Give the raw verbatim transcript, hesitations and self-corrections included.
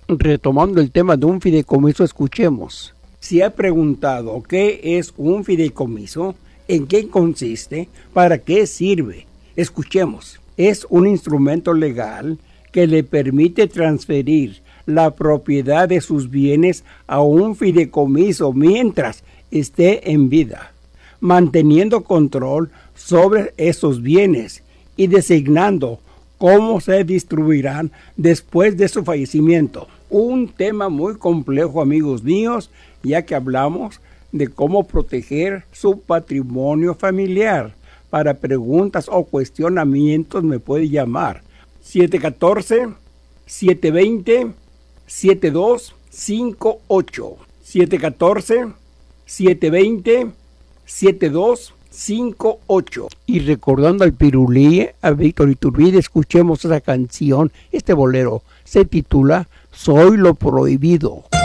Retomando el tema de un fideicomiso, escuchemos. Se ha preguntado qué es un fideicomiso, en qué consiste, para qué sirve. Escuchemos. Es un instrumento legal que le permite transferir la propiedad de sus bienes a un fideicomiso mientras esté en vida, manteniendo control sobre esos bienes y designando cómo se distribuirán después de su fallecimiento. Un tema muy complejo, amigos míos, ya que hablamos de cómo proteger su patrimonio familiar. Para preguntas o cuestionamientos me puede llamar siete uno cuatro, siete dos cero, siete dos cinco ocho. siete uno cuatro, siete dos cero, siete dos cinco ocho. Y recordando al Pirulí, a Víctor Iturbide, escuchemos esa canción. Este bolero se titula Soy lo prohibido.